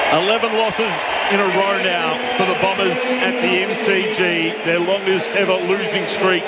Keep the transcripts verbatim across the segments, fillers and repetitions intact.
eleven losses in a row now for the Bombers at the M C G, their longest ever losing streak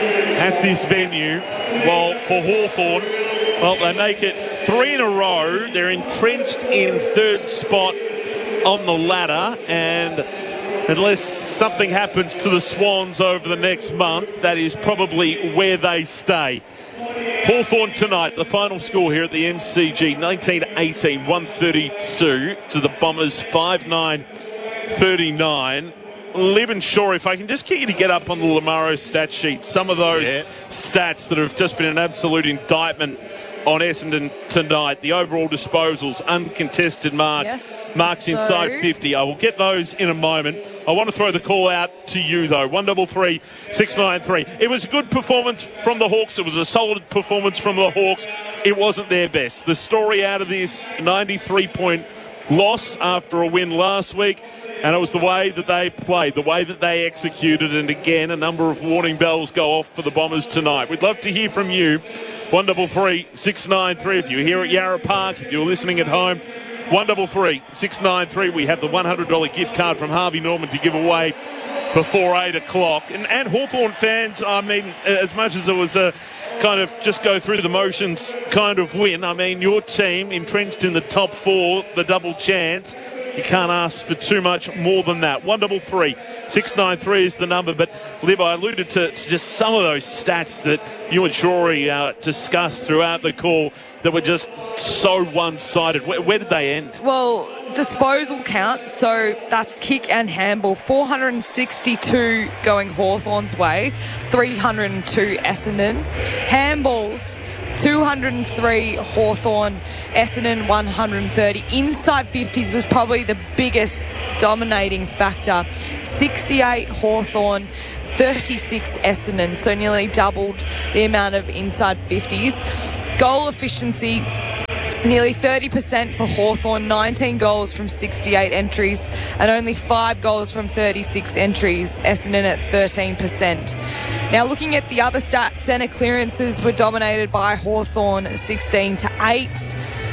at this venue. While for Hawthorn, well, they make it three in a row. They're entrenched in third spot on the ladder, and unless something happens to the Swans over the next month, that is probably where they stay. Hawthorn tonight, the final score here at the M C G, nineteen eighteen, one thirty-two to the Bombers, five nine thirty-nine. Libin Shaw, if I can just get you to get up on the Lamaro stat sheet, some of those yeah. stats that have just been an absolute indictment on Essendon tonight. The overall disposals, uncontested marks, yes, marks so. inside fifty. I will get those in a moment. I want to throw the call out to you, though. one double three six nine three. It was a good performance from the Hawks. It was a solid performance from the Hawks. It wasn't their best. The story out of this ninety-three point loss after a win last week, and it was the way that they played, the way that they executed, and again, a number of warning bells go off for the Bombers tonight. We'd love to hear from you. one double three six nine three. If you're here at Yarra Park, if you're listening at home, one double three six nine three. We have the one hundred dollars gift card from Harvey Norman to give away before eight o'clock. And, and Hawthorn fans, I mean, as much as it was a kind of just go through the motions kind of win, I mean, your team entrenched in the top four, the double chance. You can't ask for too much more than that. one double three six nine three is the number. But, Lib, I alluded to, to just some of those stats that you and Shorey uh, discussed throughout the call that were just so one-sided. Where, where did they end? Well, disposal count, so that's kick and handball. four hundred sixty-two going Hawthorn's way, three hundred two Essendon. Handballs, two hundred three Hawthorn, Essendon one hundred thirty. Inside fifties was probably the biggest dominating factor. sixty-eight Hawthorn, thirty-six Essendon, so nearly doubled the amount of inside fifties. Goal efficiency, nearly thirty percent for Hawthorn, nineteen goals from sixty-eight entries, and only five goals from thirty-six entries, Essendon at thirteen percent. Now, looking at the other stats, centre clearances were dominated by Hawthorn, sixteen to eight.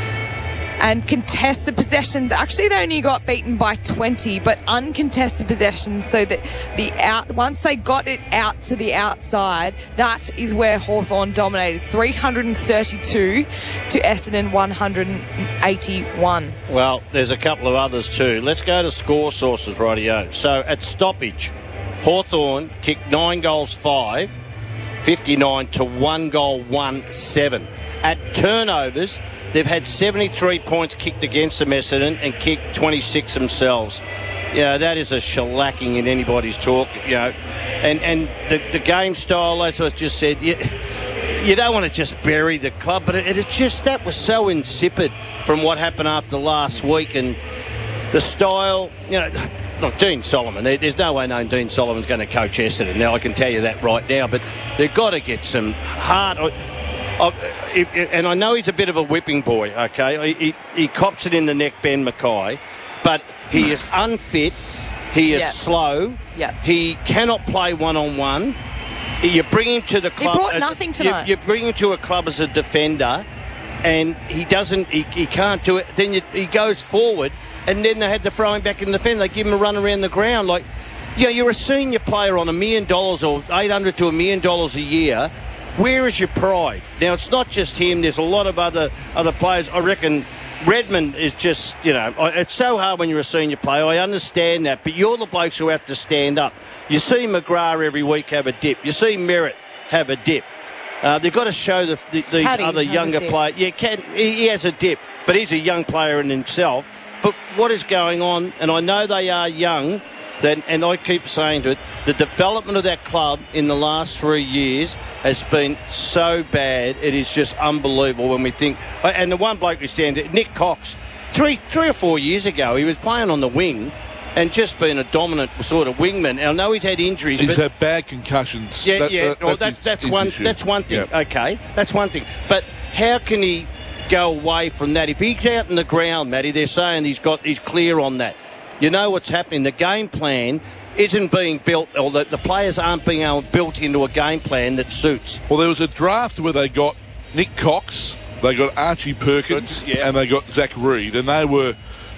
And contested possessions, actually they only got beaten by twenty, but uncontested possessions, so that the out once they got it out to the outside, that is where Hawthorn dominated. three hundred thirty-two to Essendon one hundred eighty-one. Well, there's a couple of others too. Let's go to score sources, rightio. So at stoppage, Hawthorn kicked nine goals five, fifty-nine to one goal one seven. At turnovers, they've had seventy-three points kicked against them, Essendon, and kicked twenty-six themselves. Yeah, that is a shellacking in anybody's talk, you know. And and the, the game style, as I just said, you, you don't want to just bury the club, but it, it just, that was so insipid from what happened after last week. And the style, you know, look, Dean Solomon, there, there's no way known Dean Solomon's going to coach Essendon. Now, I can tell you that right now, but they've got to get some hard... Uh, and I know he's a bit of a whipping boy, okay? He, he cops it in the neck, Ben Mackay, but he is unfit, he is yep. slow, yep. he cannot play one-on-one. You bring him to the club... He brought nothing tonight. You, you bring him to a club as a defender, and he doesn't, he, he can't do it. Then you, he goes forward, and then they had to throw him back in the defence. They give him a run around the ground. Like, you know, you're a senior player on a million dollars or eight hundred to a million dollars a year. Where is your pride? Now, it's not just him. There's a lot of other other players. I reckon Redmond is just, you know, it's so hard when you're a senior player. I understand that. But you're the blokes who have to stand up. You see McGrath every week have a dip. You see Merritt have a dip. Uh, they've got to show the, the, these Caddy other younger players. Yeah, Cad, he, he has a dip, but he's a young player in himself. But what is going on, and I know they are young, then, and I keep saying to it, the development of that club in the last three years has been so bad. It is just unbelievable when we think. And the one bloke we stand, Nick Cox, three, three or four years ago, he was playing on the wing and just been a dominant sort of wingman. I know he's had injuries. He's but had bad concussions. Yeah, that, yeah. that, well, that's that's, his, that's his one. issue. That's one thing. Yep. Okay, that's one thing. But how can he go away from that? If he's out in the ground, Matty, they're saying he's got he's clear on that. You know what's happening. The game plan isn't being built, or the, the players aren't being able, built into a game plan that suits. Well, there was a draft where they got Nick Cox, they got Archie Perkins, Good, yeah. and they got Zach Reed, and they were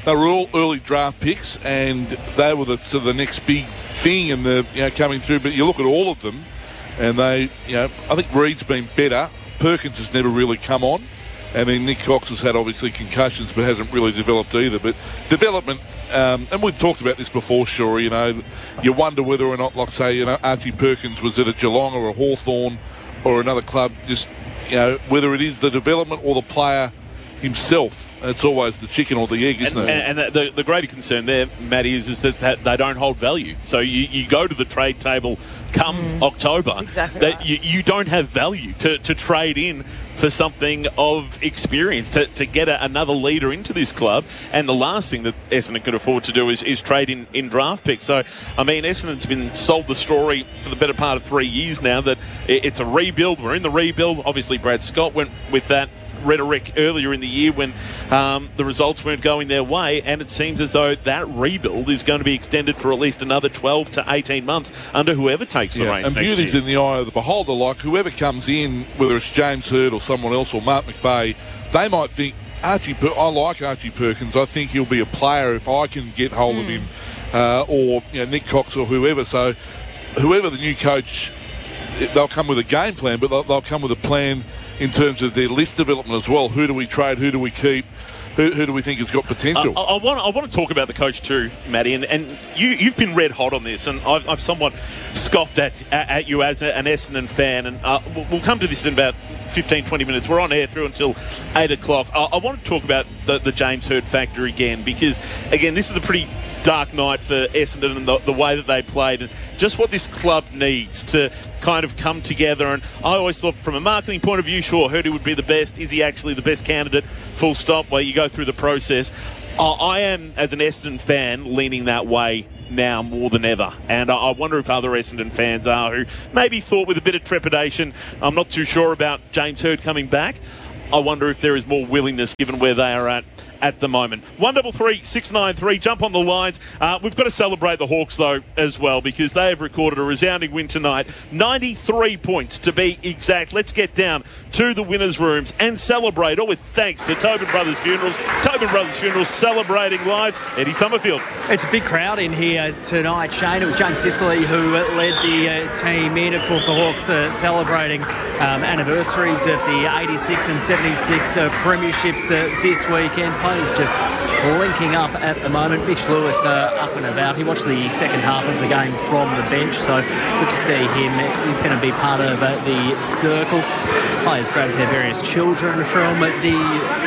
they were all early draft picks, and they were the, to the next big thing, and the you know coming through. But you look at all of them, and they, you know, I think Reed's been better. Perkins has never really come on, and then Nick Cox has had obviously concussions, but hasn't really developed either. But development, um, and we've talked about this before, sure. You know, you wonder whether or not, like say, you know, Archie Perkins was at a Geelong or a Hawthorn or another club, just you know, whether it is the development or the player himself. It's always the chicken or the egg, isn't and, it? And, and the, the greater concern there, Matt, is, is that, that they don't hold value. So you, you go to the trade table come mm. October, exactly that right. you, you don't have value to, to trade in for something of experience, to, to get a, another leader into this club. And the last thing that Essendon could afford to do is, is trade in, in draft picks. So, I mean, Essendon's been sold the story for the better part of three years now that it, it's a rebuild. We're in the rebuild. Obviously, Brad Scott went with that rhetoric earlier in the year when um, the results weren't going their way, and it seems as though that rebuild is going to be extended for at least another twelve to eighteen months under whoever takes the yeah, reins and next beauty's year. in the eye of the beholder. Like whoever comes in, whether it's James Hird or someone else or Mark McVeigh, they might think Archie Per- I like Archie Perkins. I think he'll be a player if I can get hold mm. of him, uh, or you know, Nick Cox or whoever. So whoever the new coach, they'll come with a game plan, but they'll, they'll come with a plan in terms of their list development as well. Who do we trade? Who do we keep? Who, who do we think has got potential? Uh, I, I, want, I want to talk about the coach too, Matty, and, and you, you've been red hot on this, and I've, I've somewhat scoffed at, at, at you as a, an Essendon fan, and uh, we'll, we'll come to this in about fifteen, twenty minutes. We're on air through until eight o'clock. I, I want to talk about the, the James Hird factor again, because, again, this is a pretty dark night for Essendon and the, the way that they played, and just what this club needs to kind of come together. And I always thought, from a marketing point of view, sure, Hirdy would be the best. Is he actually the best candidate? Full stop, where you go through the process. I, I am, as an Essendon fan, leaning that way now more than ever, and I, I wonder if other Essendon fans are, who maybe thought with a bit of trepidation, I'm not too sure about James Hird coming back. I wonder if there is more willingness given where they are at at the moment. one double three six nine three, jump on the lines. Uh, we've got to celebrate the Hawks though as well, because they have recorded a resounding win tonight, ninety-three points to be exact. Let's get down to the winners' rooms and celebrate, all with thanks to Tobin Brothers Funerals. Tobin Brothers Funerals, celebrating lives. Eddie Summerfield. It's a big crowd in here tonight, Shane. It was James Sicily who led the uh, team in. Of course, the Hawks are celebrating um, anniversaries of the eighty-six and seventy-six uh, premierships uh, this weekend. Players just linking up at the moment. Mitch Lewis uh, up and about. He watched the second half of the game from the bench, so good to see him. He's going to be part of uh, the circle. These players grabbed their various children from the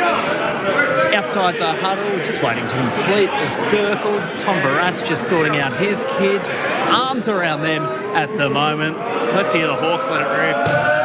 outside the huddle, just waiting to complete the circle. Tom Barras just sorting out his kids. Arms around them at the moment. Let's hear the Hawks let it rip.